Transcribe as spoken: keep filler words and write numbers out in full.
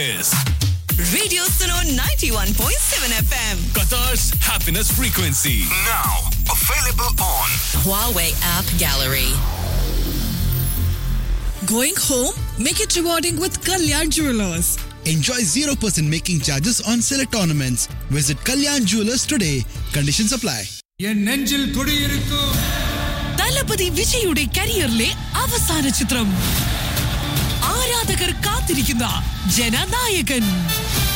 is Radio Suno ninety-one point seven F M. Qatar's happiness frequency. Now available on Huawei App Gallery. Going home? Make it rewarding with Kalyan Jewelers. Enjoy zero percent making charges on select ornaments. Visit Kalyan Jewelers today. Conditions apply. Thalapathy വിജയുടെ കരിയറിലെ അവസാന ചിത്രം ആരാധകർ കാത്തിരിക്കുന്ന ജനനായകൻ